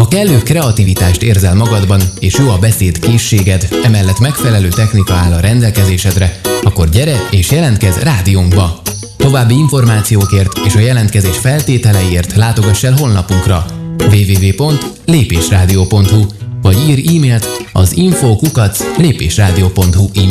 kellő kreativitást érzel magadban, és jó a beszéd készséged, emellett megfelelő technika áll a rendelkezésedre, akkor gyere és jelentkezz rádiónkba! További információkért és a jelentkezés feltételeiért látogass el honlapunkra www.lépésradio.hu vagy írj e-mailt az info@lépésradio.hu